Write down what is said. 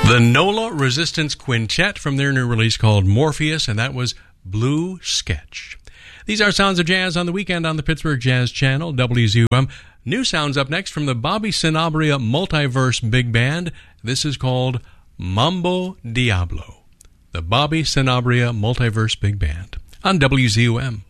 The NOLA Resistance Quintet from their new release called Morpheus, and that was Blue Sketch. These are Sounds of Jazz on the Weekend on the Pittsburgh Jazz Channel, WZUM. New sounds up next from the Bobby Sanabria Multiverse Big Band. This is called Mambo Diablo. The Bobby Sanabria Multiverse Big Band on WZUM.